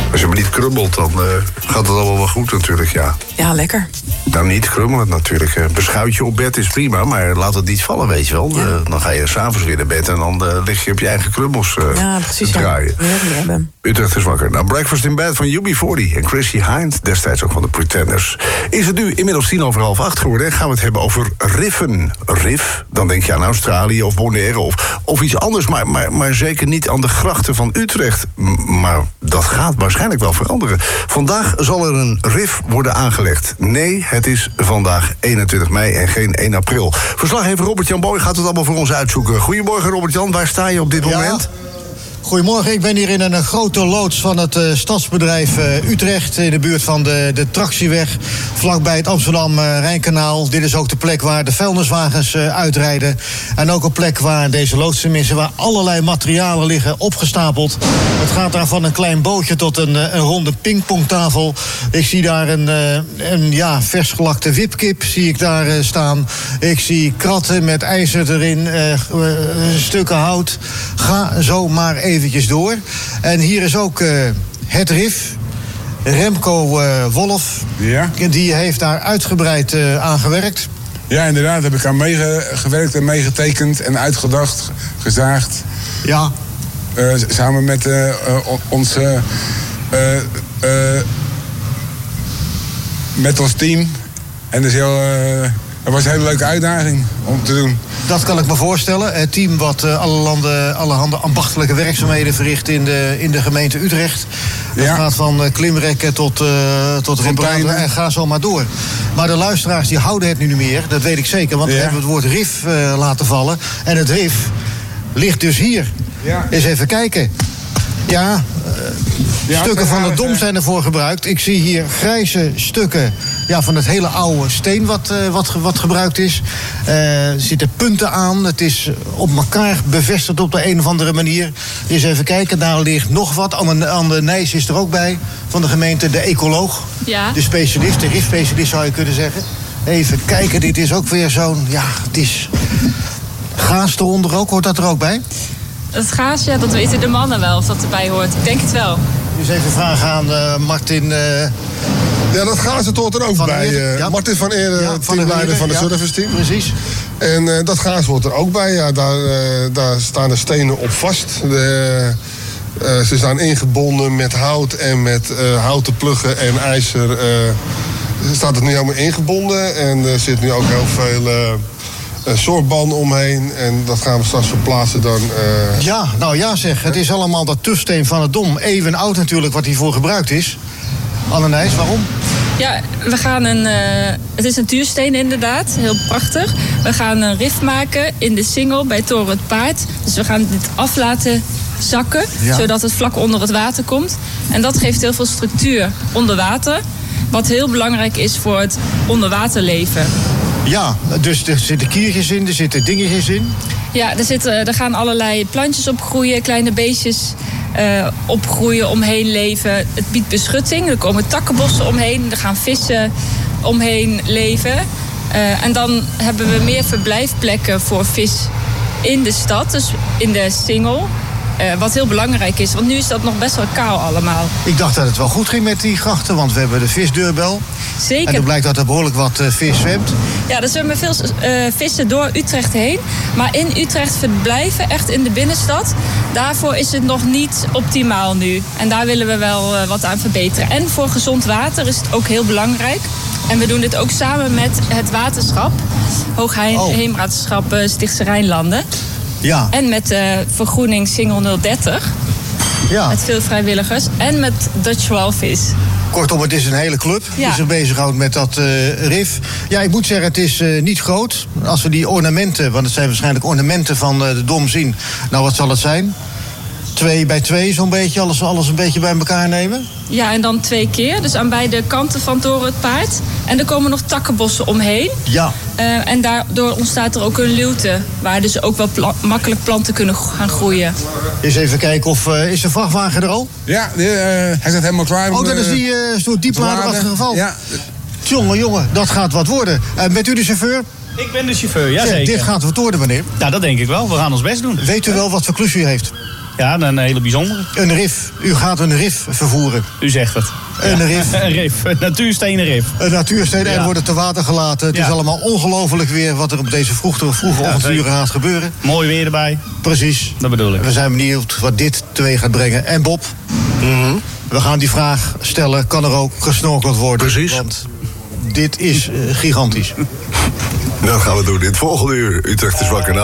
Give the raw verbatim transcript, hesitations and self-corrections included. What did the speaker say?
Als je maar niet krummelt, dan uh, gaat het allemaal wel goed natuurlijk, ja. Ja, lekker. Nou, niet krummelen natuurlijk. Een beschuitje op bed is prima, maar laat het niet vallen, weet je wel. Ja. Uh, dan ga je s'avonds weer naar bed en dan uh, lig je op je eigen krummels uh, ja, precies, te draaien. Ja. Utrecht is wakker. Nou, Breakfast in Bed van U B veertig en Chrissy Hynde, destijds ook van de Pretenders. Is het nu inmiddels tien over half acht geworden en gaan we het hebben over riffen. Riff, dan denk je aan Australië of Bonaire of, of iets anders, maar, maar, maar zeker niet aan de grachten van Utrecht. M- maar dat gaat waarschijnlijk wel veranderen. Vandaag zal er een riff worden aangelegd. Nee, het is vandaag eenentwintig mei en geen één april. Verslaggever Robert-Jan Boy gaat het allemaal voor ons uitzoeken. Goedemorgen Robert-Jan, waar sta je op dit moment? Ja. Goedemorgen, ik ben hier in een grote loods van het uh, stadsbedrijf uh, Utrecht... in de buurt van de, de Tractieweg, vlakbij het Amsterdam-Rijnkanaal. Dit is ook de plek waar de vuilniswagens uh, uitrijden. En ook een plek waar deze loods tenminste... waar allerlei materialen liggen opgestapeld. Het gaat daar van een klein bootje tot een, een ronde pingpongtafel. Ik zie daar een, uh, een ja, vers gelakte wipkip zie ik daar uh, staan. Ik zie kratten met ijzer erin, uh, uh, stukken hout. Ga zo maar even eventjes door. En hier is ook uh, het riff. Remco uh, Wolf. Ja. Die heeft daar uitgebreid uh, aan gewerkt. Ja, inderdaad. Heb ik aan meegewerkt en meegetekend en uitgedacht, gezaagd. Ja. Uh, samen met uh, uh, onze... Uh, uh, met ons team. En dus heel... Uh, Het was een hele leuke uitdaging om te doen. Dat kan ik me voorstellen. Het team wat uh, alle landen, allerhande ambachtelijke werkzaamheden verricht in de, in de gemeente Utrecht. Dat ja. gaat van uh, klimrekken tot, uh, tot reparaten en ga zo maar door. Maar de luisteraars die houden het nu niet meer. Dat weet ik zeker, want ja. we hebben het woord riff uh, laten vallen. En het riff ligt dus hier. Ja. Eens even kijken. Ja, uh, ja, stukken van de Dom zijn ervoor gebruikt. Ik zie hier grijze stukken ja, van het hele oude steen wat, uh, wat, wat gebruikt is. Uh, er zitten punten aan. Het is op elkaar bevestigd op de een of andere manier. Eens even kijken, daar ligt nog wat. Anne, Anne Nijs is er ook bij van de gemeente. De ecoloog, ja. de specialist, de riffspecialist zou je kunnen zeggen. Even kijken, dit is ook weer zo'n... Ja, het is... Gaas eronder ook, hoort dat er ook bij? Het gaas, ja, dat weten de mannen wel of dat erbij hoort. Ik denk het wel. Dus even vragen aan uh, Martin... Uh, ja, dat gaas het hoort er ook bij. Uh, ja. Martin van Eeren, ja, teamleider van, de ja, service team. Precies. En uh, dat gaas hoort er ook bij. Ja, daar, uh, daar staan de stenen op vast. De, uh, ze staan ingebonden met hout en met uh, houten pluggen en ijzer. Uh, staat het nu helemaal ingebonden. En er zit nu ook heel veel... Uh, een soortban omheen en dat gaan we straks verplaatsen dan. Uh... Ja, nou ja zeg, het is allemaal dat tufsteen van het Dom. Eeuwen oud natuurlijk wat hiervoor gebruikt is. Anne Nijs, waarom? Ja, we gaan een... Uh, het is een tuursteen inderdaad, heel prachtig. We gaan een riff maken in de Singel bij Toren het Paard. Dus we gaan dit af laten zakken, ja. zodat het vlak onder het water komt. En dat geeft heel veel structuur onder water. Wat heel belangrijk is voor het onderwaterleven. Ja, dus er zitten kiertjes in, er zitten dingetjes in. Ja, er, zitten, er gaan allerlei plantjes opgroeien, kleine beestjes uh, opgroeien, omheen leven. Het biedt beschutting, er komen takkenbossen omheen, er gaan vissen omheen leven. Uh, en dan hebben we meer verblijfplekken voor vis in de stad, dus in de Singel. Uh, wat heel belangrijk is, want nu is dat nog best wel kaal allemaal. Ik dacht dat het wel goed ging met die grachten, want we hebben de visdeurbel. Zeker. En er blijkt dat er behoorlijk wat uh, vis zwemt. Ja, er zwemmen veel uh, vissen door Utrecht heen. Maar in Utrecht verblijven, echt in de binnenstad, daarvoor is het nog niet optimaal nu. En daar willen we wel uh, wat aan verbeteren. En voor gezond water is het ook heel belangrijk. En we doen dit ook samen met het waterschap. Hoogheemraadschap uh, Stichtse Rijnlanden. Ja. En met de uh, vergroening Singel nul dertig. Ja. Met veel vrijwilligers. En met Dutch Walvis. Kortom, het is een hele club ja. die zich bezighoudt met dat uh, rif. Ja, ik moet zeggen, het is uh, niet groot. Als we die ornamenten, want het zijn waarschijnlijk ornamenten van uh, de Dom zien. Nou, wat zal het zijn? Twee bij twee, zo'n beetje, alles, alles een beetje bij elkaar nemen? Ja, en dan twee keer. Dus aan beide kanten van Toren het Paard. En er komen nog takkenbossen omheen. Ja. Uh, en daardoor ontstaat er ook een luwte, waar dus ook wel pla- makkelijk planten kunnen gaan groeien. Eens even kijken of... Uh, is de vrachtwagen er al? Ja, die, uh, hij staat helemaal klaar. Oh, dat is die uh, soort diepladerachtige geval. Ja. Jongen, jongen, dat gaat wat worden. Uh, bent u de chauffeur? Ik ben de chauffeur, ja zeg, zeker. Dit gaat wat worden, meneer. Nou, dat denk ik wel. We gaan ons best doen. Weet u wel wat voor klus u heeft? Ja, een hele bijzondere. Een rif. U gaat een rif vervoeren. U zegt het. Een ja. rif. Een rif. Een natuurstenen rif. Een natuursteen. En Ja. wordt het te water gelaten. Het Ja. is allemaal ongelooflijk weer wat er op deze vroege, vroege Ja, ochtenduren zeker. gaat gebeuren. Mooi weer erbij. Precies. Dat bedoel ik. We zijn benieuwd wat dit teweeg gaat brengen. En Bob, Mm-hmm. we gaan die vraag stellen. Kan er ook gesnorkeld worden? Precies. Want dit is uh, gigantisch. Dat gaan we doen in het volgende uur. Utrecht is wakker.